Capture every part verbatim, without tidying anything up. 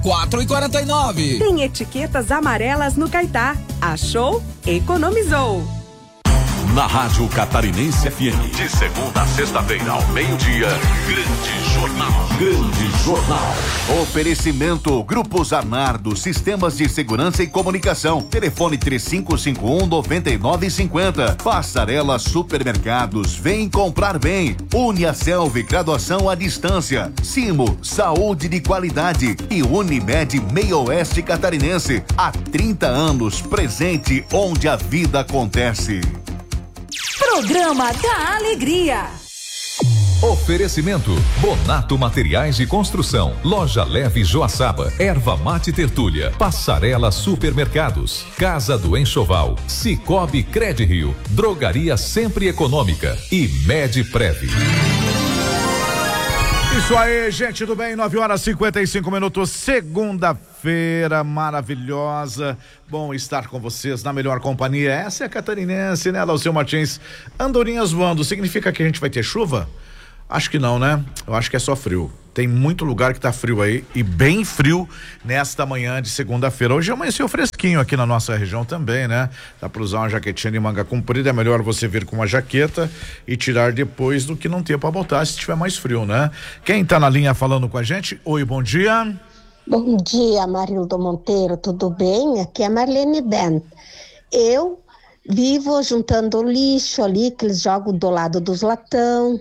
quatro e quarenta e nove. Tem etiquetas amarelas no Caetá. Achou? Economizou. Na Rádio Catarinense F M, de segunda a sexta-feira ao meio-dia, Grande Jornal. Grande Jornal. Oferecimento Grupo Zanardo, Sistemas de Segurança e Comunicação. Telefone três cinco cinco um, nove nove cinco zero. Passarela Supermercados, vem comprar bem. Uniaselv, graduação à distância. Simo, saúde de qualidade. E Unimed Meio Oeste Catarinense. Há trinta anos, presente onde a vida acontece. Programa da Alegria. Oferecimento Bonato Materiais de Construção, Loja Leve Joaçaba, Erva Mate Tertúlia, Passarela Supermercados, Casa do Enxoval, Cicobi Credirio, Drogaria Sempre Econômica e Medprev. Isso aí, gente, tudo bem? nove horas e cinquenta e cinco minutos, segunda-feira maravilhosa. Bom estar com vocês na melhor companhia. Essa é a Catarinense, né, Lauceu Martins? Andorinhas voando, significa que a gente vai ter chuva? Acho que não, né? Eu acho que é só frio. Tem muito lugar que tá frio aí e bem frio nesta manhã de segunda-feira. Hoje amanheceu fresquinho aqui na nossa região também, né? Dá pra usar uma jaquetinha de manga comprida, é melhor você vir com uma jaqueta e tirar depois do que não ter pra botar se tiver mais frio, né? Quem tá na linha falando com a gente? Oi, bom dia. Bom dia, Marildo Monteiro, tudo bem? Aqui é a Marlene Bent. Eu vivo juntando lixo ali que eles jogam do lado dos latão.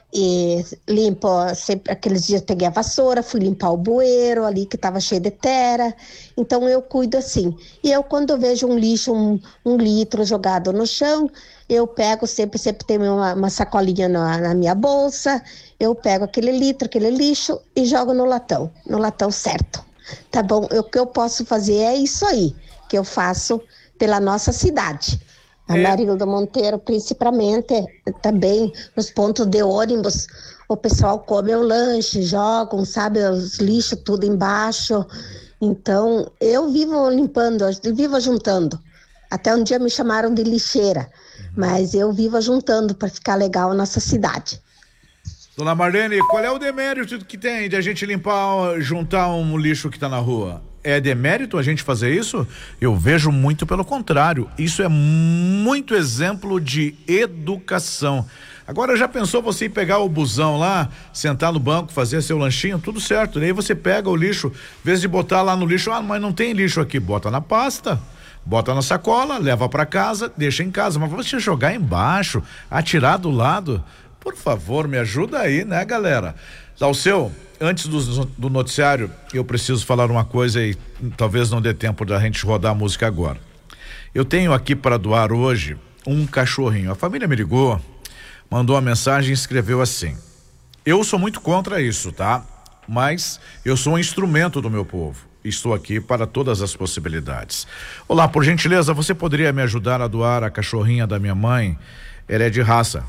E limpo, sempre, aqueles dias peguei a vassoura, fui limpar o bueiro ali que estava cheio de terra, então eu cuido assim. E eu, quando eu vejo um lixo, um, um litro jogado no chão, eu pego, sempre, sempre tem uma, uma sacolinha na, na minha bolsa, eu pego aquele litro, aquele lixo e jogo no latão, no latão certo. Tá bom? O que eu posso fazer é isso aí, que eu faço pela nossa cidade. A é. Marilda Monteiro, principalmente, também nos pontos de ônibus, o pessoal come o lanche, jogam, sabe, os lixos tudo embaixo. Então, eu vivo limpando, eu vivo juntando. Até um dia me chamaram de lixeira, mas eu vivo juntando para ficar legal a nossa cidade. Dona Marlene, qual é o demérito que tem de a gente limpar, juntar um lixo que está na rua? É demérito a gente fazer isso? Eu vejo muito pelo contrário. Isso é muito exemplo de educação. Agora, já pensou você ir pegar o busão lá, sentar no banco, fazer seu lanchinho, tudo certo. Daí você pega o lixo, em vez de botar lá no lixo, ah, mas não tem lixo aqui, bota na pasta, bota na sacola, leva para casa, deixa em casa. Mas você jogar embaixo, atirar do lado, por favor, me ajuda aí, né, galera? Lauceu, antes do, do noticiário, eu preciso falar uma coisa e talvez não dê tempo da gente rodar a música agora. Eu tenho aqui para doar hoje um cachorrinho. A família me ligou, mandou uma mensagem e escreveu assim: eu sou muito contra isso, tá? Mas eu sou um instrumento do meu povo. Estou aqui para todas as possibilidades. Olá, por gentileza, você poderia me ajudar a doar a cachorrinha da minha mãe? Ela é de raça.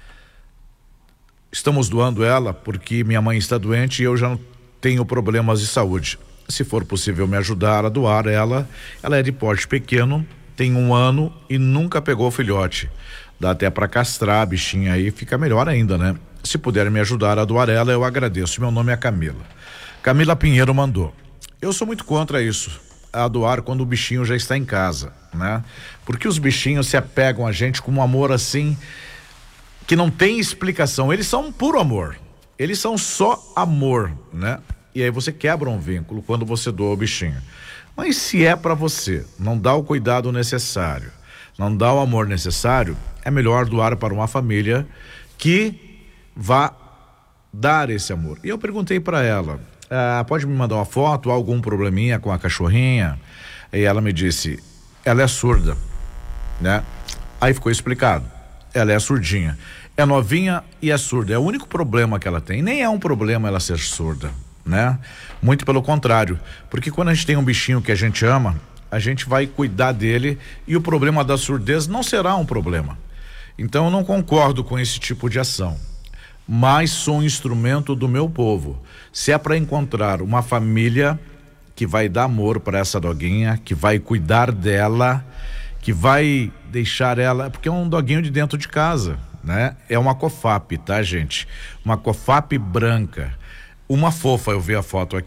Estamos doando ela porque minha mãe está doente e eu já não tenho problemas de saúde. Se for possível me ajudar a doar ela, ela é de porte pequeno, tem um ano e nunca pegou filhote. Dá até para castrar a bichinha aí, fica melhor ainda, né? Se puder me ajudar a doar ela, eu agradeço. Meu nome é Camila. Camila Pinheiro mandou. Eu sou muito contra isso, a doar quando o bichinho já está em casa, né? Porque os bichinhos se apegam a gente com um amor assim que não tem explicação. Eles são puro amor, eles são só amor, né? E aí você quebra um vínculo quando você doa o bichinho. Mas se é para você, não dá o cuidado necessário, não dá o amor necessário, é melhor doar para uma família que vá dar esse amor. E eu perguntei para ela, ah, pode me mandar uma foto, algum probleminha com a cachorrinha? E ela me disse, ela é surda, né? Aí ficou explicado, ela é surdinha. É novinha e é surda. É o único problema que ela tem. Nem é um problema ela ser surda, né? Muito pelo contrário. Porque quando a gente tem um bichinho que a gente ama, a gente vai cuidar dele e o problema da surdez não será um problema. Então eu não concordo com esse tipo de ação. Mas sou um instrumento do meu povo. Se é para encontrar uma família que vai dar amor para essa doguinha, que vai cuidar dela, que vai deixar ela, porque é um doguinho de dentro de casa, né? É uma COFAP, tá, gente? Uma COFAP branca, uma fofa, eu vi a foto aqui.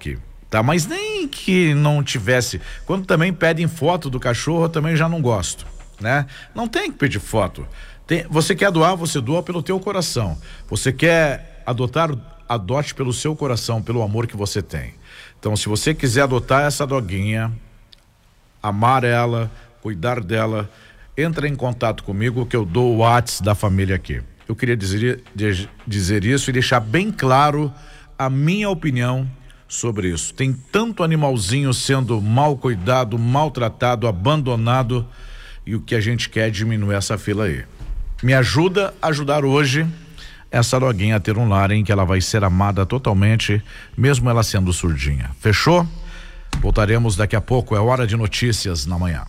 tá? Mas nem que não tivesse. Quando também pedem foto do cachorro, eu também já não gosto, né? Não tem que pedir foto. Tem, você quer doar, você doa pelo teu coração. Você quer adotar, adote pelo seu coração, pelo amor que você tem. Então, se você quiser adotar essa doguinha, amar ela, cuidar dela, entra em contato comigo que eu dou o WhatsApp da família aqui. Eu queria dizer, dizer isso e deixar bem claro a minha opinião sobre isso. Tem tanto animalzinho sendo mal cuidado, maltratado, abandonado, e o que a gente quer é diminuir essa fila aí. Me ajuda a ajudar hoje essa doguinha a ter um lar em que ela vai ser amada totalmente, mesmo ela sendo surdinha. Fechou? Voltaremos daqui a pouco, é hora de notícias na manhã.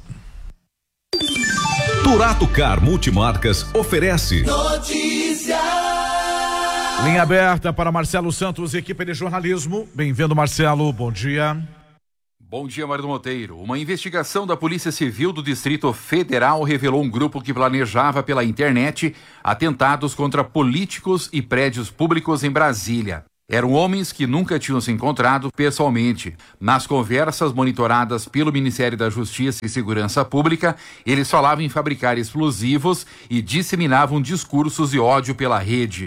Turato Car Multimarcas oferece notícia. Linha aberta para Marcelo Santos, equipe de jornalismo. Bem-vindo, Marcelo, bom dia. Bom dia, Mário Monteiro. Uma investigação da Polícia Civil do Distrito Federal revelou um grupo que planejava pela internet atentados contra políticos e prédios públicos em Brasília. Eram homens que nunca tinham se encontrado pessoalmente. Nas conversas monitoradas pelo Ministério da Justiça e Segurança Pública, eles falavam em fabricar explosivos e disseminavam discursos de ódio pela rede.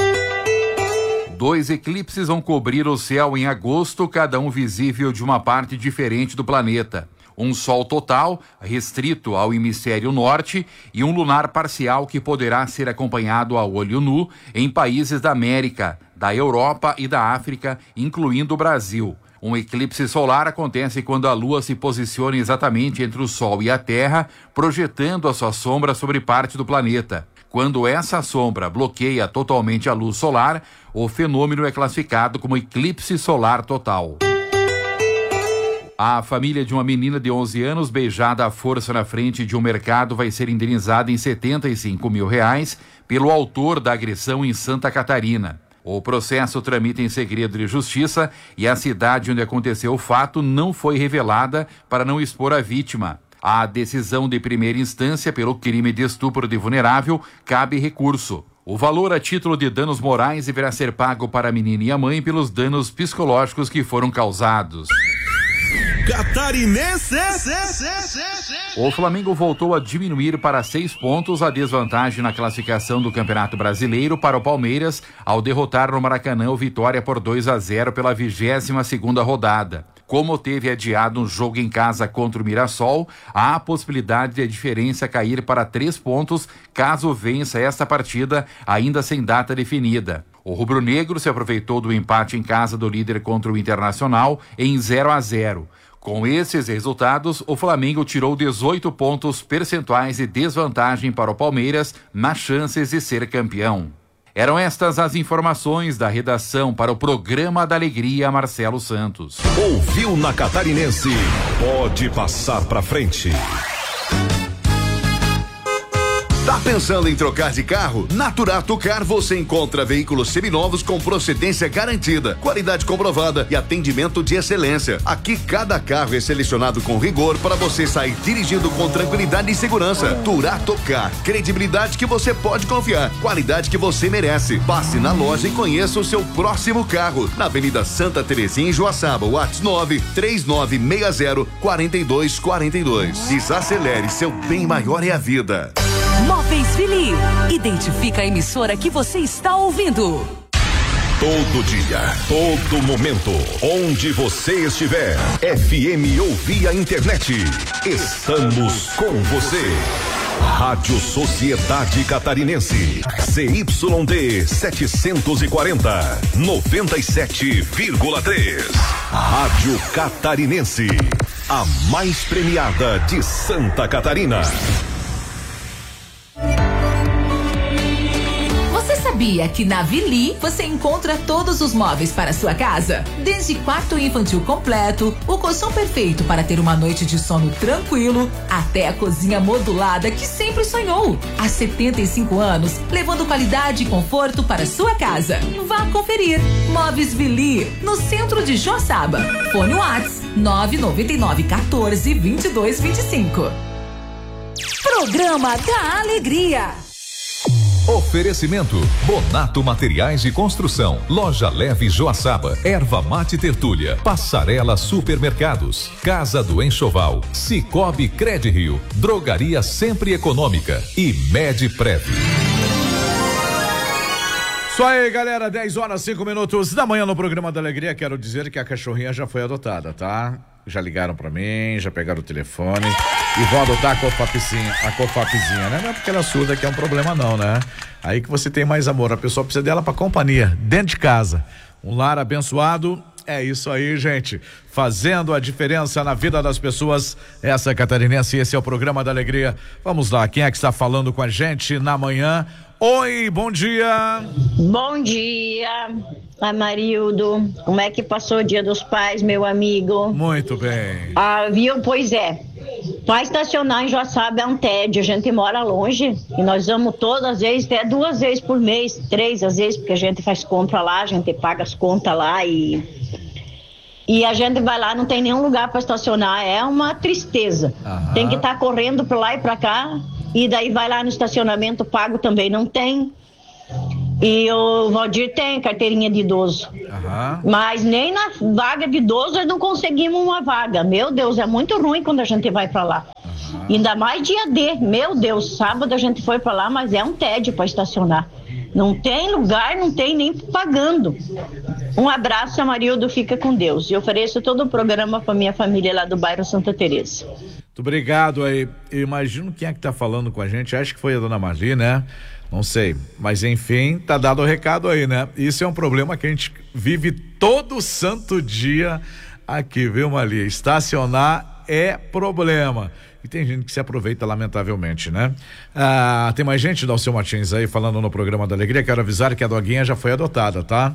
Dois eclipses vão cobrir o céu em agosto, cada um visível de uma parte diferente do planeta. Um sol total, restrito ao hemisfério norte, e um lunar parcial que poderá ser acompanhado a olho nu em países da América, da Europa e da África, incluindo o Brasil. Um eclipse solar acontece quando a Lua se posiciona exatamente entre o Sol e a Terra, projetando a sua sombra sobre parte do planeta. Quando essa sombra bloqueia totalmente a luz solar, o fenômeno é classificado como eclipse solar total. A família de uma menina de onze anos beijada à força na frente de um mercado vai ser indenizada em setenta e cinco mil reais pelo autor da agressão em Santa Catarina. O processo tramita em segredo de justiça e a cidade onde aconteceu o fato não foi revelada para não expor a vítima. A decisão de primeira instância pelo crime de estupro de vulnerável cabe recurso. O valor a título de danos morais deverá ser pago para a menina e a mãe pelos danos psicológicos que foram causados. Catarinense. O Flamengo voltou a diminuir para seis pontos a desvantagem na classificação do Campeonato Brasileiro para o Palmeiras ao derrotar no Maracanã o Vitória por dois a zero pela vigésima segunda rodada. Como teve adiado um jogo em casa contra o Mirassol, há a possibilidade de a diferença cair para três pontos caso vença esta partida ainda sem data definida. O rubro-negro se aproveitou do empate em casa do líder contra o Internacional em zero a zero. Com esses resultados, o Flamengo tirou dezoito pontos percentuais de desvantagem para o Palmeiras nas chances de ser campeão. Eram estas as informações da redação para o Programa da Alegria, Marcelo Santos. Ouviu na Catarinense? Pode passar pra frente. Tá pensando em trocar de carro? Na Turato Car você encontra veículos seminovos com procedência garantida, qualidade comprovada e atendimento de excelência. Aqui cada carro é selecionado com rigor para você sair dirigindo com tranquilidade e segurança. Turato Car, credibilidade que você pode confiar, qualidade que você merece. Passe na loja e conheça o seu próximo carro. Na Avenida Santa Terezinha em Joaçaba, WhatsApp nove três nove seis zero quatro dois quatro dois. Desacelere, seu bem maior é a vida. Móveis Vili. Identifica a emissora que você está ouvindo. Todo dia, todo momento, onde você estiver. F M ou via internet. Estamos com você. Rádio Sociedade Catarinense. C Y D setecentos e quarenta, noventa e sete vírgula três. Rádio Catarinense. A mais premiada de Santa Catarina. Sabia que na Vili você encontra todos os móveis para sua casa? Desde quarto infantil completo, o colchão perfeito para ter uma noite de sono tranquilo, até a cozinha modulada que sempre sonhou. Há setenta e cinco anos, levando qualidade e conforto para sua casa. Vá conferir. Móveis Vili, no centro de Joaçaba. Fone WhatsApp nove nove nove um quatro dois dois dois cinco. Programa da Alegria. Oferecimento Bonato Materiais de Construção, Loja Leve Joaçaba, Erva Mate Tertúlia, Passarela Supermercados, Casa do Enxoval, Cicobi Credirio, Drogaria Sempre Econômica e Medprev. Isso aí, galera, dez horas, cinco minutos da manhã no programa da Alegria. Quero dizer que a cachorrinha já foi adotada, tá? Já ligaram pra mim, já pegaram o telefone e vão adotar a Cofapzinha, a Cofapzinha, né? Não é porque ela é surda que é um problema não, né? Aí que você tem mais amor, a pessoa precisa dela pra companhia, dentro de casa. Um lar abençoado, é isso aí, gente. Fazendo a diferença na vida das pessoas. Essa é a Catarinense, esse é o programa da Alegria. Vamos lá, quem é que está falando com a gente na manhã? Oi, bom dia. Bom dia, Amarildo. Como é que passou o Dia dos Pais, meu amigo? Muito bem. Ah, viu? Pois é. Para estacionar em Joaçaba é um tédio. A gente mora longe e nós vamos todas as vezes, até duas vezes por mês, três às vezes, porque a gente faz compra lá, a gente paga as contas lá e e a gente vai lá, não tem nenhum lugar para estacionar. É uma tristeza. Aham. Tem que estar tá correndo para lá e para cá. E daí vai lá no estacionamento pago, também não tem. E o Valdir tem carteirinha de idoso. Uhum. Mas nem na vaga de idoso nós não conseguimos uma vaga. Meu Deus, é muito ruim quando a gente vai pra lá. Uhum. Ainda mais dia D. Meu Deus, sábado a gente foi pra lá, mas é um tédio pra estacionar. Não tem lugar, não tem nem pagando. Um abraço, Amarildo, fica com Deus. E ofereço todo o programa pra minha família lá do bairro Santa Teresa. Muito obrigado aí. Eu imagino quem é que tá falando com a gente. Acho que foi a dona Marli, né? Não sei. Mas enfim, tá dado o recado aí, né? Isso é um problema que a gente vive todo santo dia aqui, viu, Marli? Estacionar é problema. E tem gente que se aproveita, lamentavelmente, né? Ah, tem mais gente, Dalceu Martins, aí falando no programa da Alegria. Quero avisar que a doguinha já foi adotada, tá?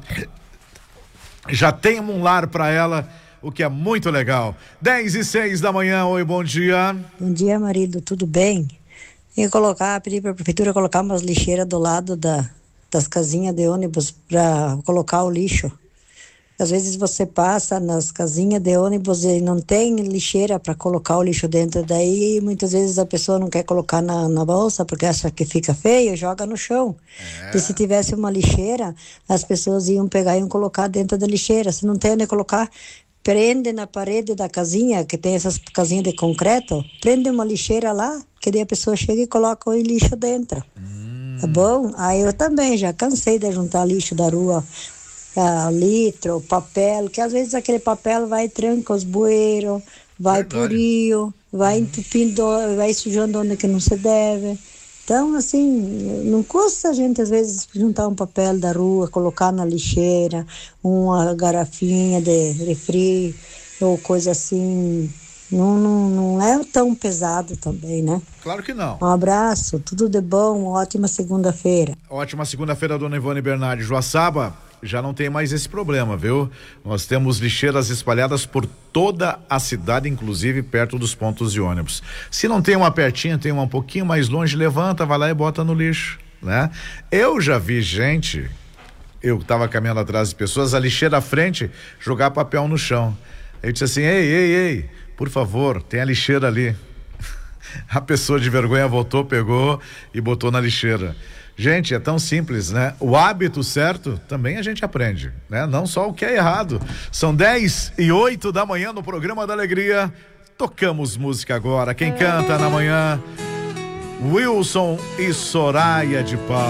Já tem um lar pra ela, o que é muito legal. dez e seis da manhã, oi, bom dia. Bom dia, marido, tudo bem? Ia colocar, pedir para a prefeitura colocar umas lixeiras do lado da, das casinhas de ônibus para colocar o lixo. Às vezes você passa nas casinhas de ônibus e não tem lixeira para colocar o lixo dentro, daí muitas vezes a pessoa não quer colocar na, na bolsa porque acha que fica feio, joga no chão. É. E se tivesse uma lixeira, as pessoas iam pegar e iam colocar dentro da lixeira. Se não tem onde colocar, prende na parede da casinha, que tem essas casinhas de concreto, prende uma lixeira lá, que daí a pessoa chega e coloca o lixo dentro. Hum. Tá bom? Aí eu também já cansei de juntar lixo da rua, ah, litro, papel, que às vezes aquele papel vai e tranca os bueiros, vai Verdade. Por rio, vai entupindo, vai sujando onde que não se deve. Então, assim, não custa a gente, às vezes, juntar um papel da rua, colocar na lixeira, uma garrafinha de refri, ou coisa assim. Não, não, não é tão pesado também, né? Claro que não. Um abraço, tudo de bom, ótima segunda-feira. Ótima segunda-feira, dona Ivone Bernardi. Joaçaba já não tem mais esse problema, viu? Nós temos lixeiras espalhadas por toda a cidade, inclusive perto dos pontos de ônibus. Se não tem uma pertinho, tem uma um pouquinho mais longe, levanta, vai lá e bota no lixo, né? Eu já vi gente, eu tava caminhando atrás de pessoas, a lixeira à frente, jogar papel no chão. Eu disse assim, ei, ei, ei, por favor, tem a lixeira ali. A pessoa de vergonha voltou, pegou e botou na lixeira. Gente, é tão simples, né? O hábito certo também a gente aprende, né? Não só o que é errado. São dez e oito da manhã no programa da Alegria. Tocamos música agora. Quem canta na manhã? Wilson e Soraya de Pau.